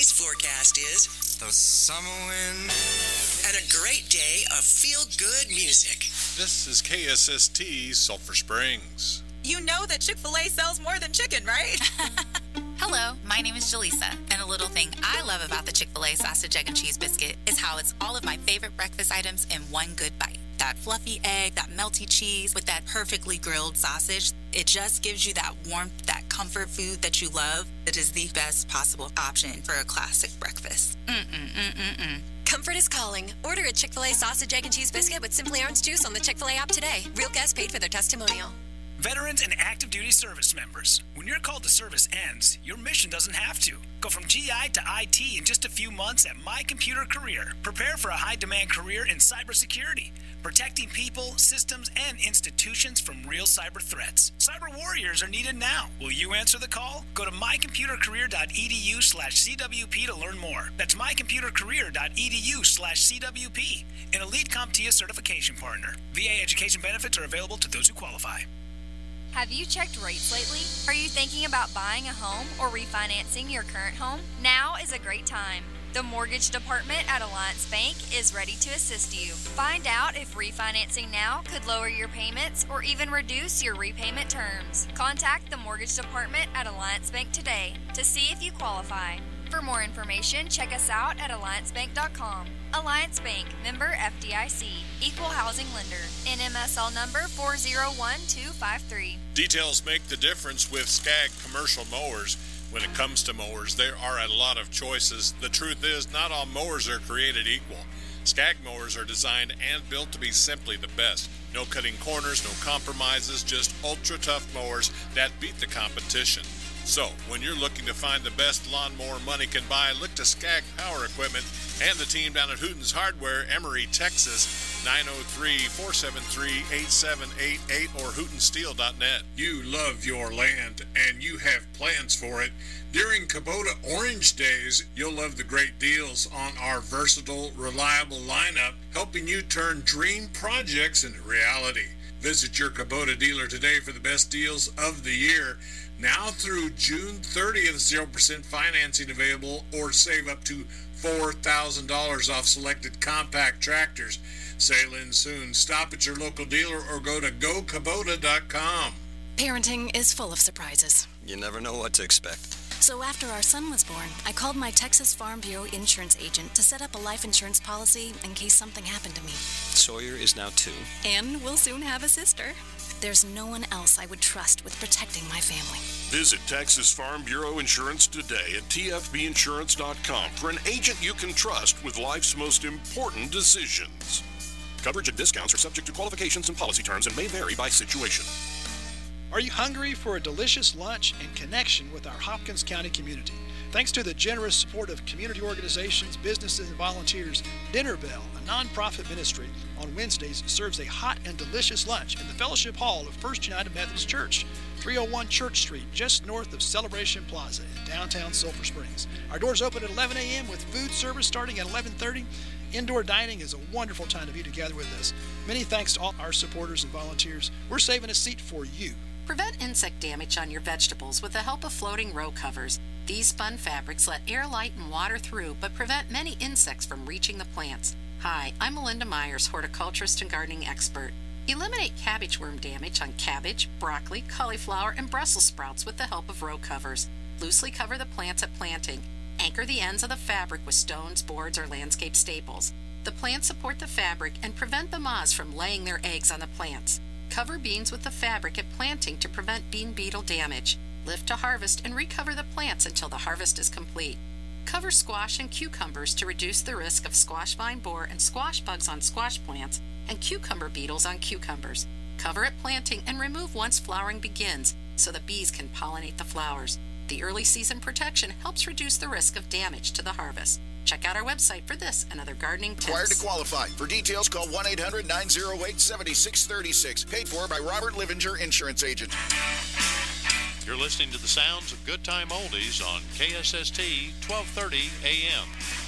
Today's forecast is the summer wind and a great day of feel-good music. This is KSST Sulphur Springs. You know that Chick-fil-A sells more than chicken, right? Hello, my name is Jaleesa, and a little thing I love about the Chick-fil-A sausage, egg, and cheese biscuit is how it's all of my favorite breakfast items in one good bite. That fluffy egg, that melty cheese with that perfectly grilled sausage, it just gives you that warmth, that comfort food that you love. It is the best possible option for a classic breakfast. Comfort is calling. Order a Chick-fil-A sausage, egg, and cheese biscuit with Simply Orange Juice on the Chick-fil-A app today. Real guests paid for their testimonial. Veterans and active duty service members, when your call to service ends, your mission doesn't have to. Go from GI to IT in just a few months at My Computer Career. Prepare for a high-demand career in cybersecurity, protecting people, systems, and institutions from real cyber threats. Cyber warriors are needed now. Will you answer the call? Go to mycomputercareer.edu/CWP to learn more. That's mycomputercareer.edu/CWP. An Elite CompTIA certification partner. VA education benefits are available to those who qualify. Have you checked rates lately? Are you thinking about buying a home or refinancing your current home? Now is a great time. The mortgage department at Alliance Bank is ready to assist you. Find out if refinancing now could lower your payments or even reduce your repayment terms. Contact the mortgage department at Alliance Bank today to see if you qualify. For more information, check us out at alliancebank.com. Alliance Bank, member FDIC, equal housing lender, NMSL number 401253. Details make the difference with Skag Commercial Mowers. When it comes to mowers, there are a lot of choices. The truth is, not all mowers are created equal. Skag mowers are designed and built to be simply the best. No cutting corners, no compromises, just ultra-tough mowers that beat the competition. So, when you're looking to find the best lawnmower money can buy, look to Skag Power Equipment and the team down at Hooten's Hardware, Emory, Texas, 903-473-8788 or hootensteel.net. You love your land and you have plans for it. During Kubota Orange Days, you'll love the great deals on our versatile, reliable lineup, helping you turn dream projects into reality. Visit your Kubota dealer today for the best deals of the year. Now through June 30th, 0% financing available, or save up to $4,000 off selected compact tractors. Sail in soon. Stop at your local dealer or go to gokubota.com. Parenting is full of surprises. You never know what to expect. So after our son was born, I called my Texas Farm Bureau insurance agent to set up a life insurance policy in case something happened to me. Sawyer is now 2. And we'll soon have a sister. There's no one else I would trust with protecting my family. Visit Texas Farm Bureau Insurance today at tfbinsurance.com for an agent you can trust with life's most important decisions. Coverage and discounts are subject to qualifications and policy terms and may vary by situation. Are you hungry for a delicious lunch and connection with our Hopkins County community? Thanks to the generous support of community organizations, businesses, and volunteers, Dinner Bell, a nonprofit ministry, on Wednesdays serves a hot and delicious lunch in the Fellowship Hall of First United Methodist Church, 301 Church Street, just north of Celebration Plaza in downtown Sulphur Springs. Our doors open at 11 a.m. with food service starting at 11:30. Indoor dining is a wonderful time to be together with us. Many thanks to all our supporters and volunteers. We're saving a seat for you. Prevent insect damage on your vegetables with the help of floating row covers. These spun fabrics let air, light, and water through, but prevent many insects from reaching the plants. Hi, I'm Melinda Myers, horticulturist and gardening expert. Eliminate cabbage worm damage on cabbage, broccoli, cauliflower, and Brussels sprouts with the help of row covers. Loosely cover the plants at planting. Anchor the ends of the fabric with stones, boards, or landscape staples. The plants support the fabric and prevent the moths from laying their eggs on the plants. Cover beans with the fabric at planting to prevent bean beetle damage. Lift to harvest and recover the plants until the harvest is complete. Cover squash and cucumbers to reduce the risk of squash vine borer and squash bugs on squash plants and cucumber beetles on cucumbers. Cover at planting and remove once flowering begins so the bees can pollinate the flowers. The early season protection helps reduce the risk of damage to the harvest. Check out our website for this and other gardening tips. Required to qualify. For details, call 1-800-908-7636. Paid for by Robert Livinger, Insurance Agent. You're listening to the sounds of Good Time Oldies on KSST 1230 AM.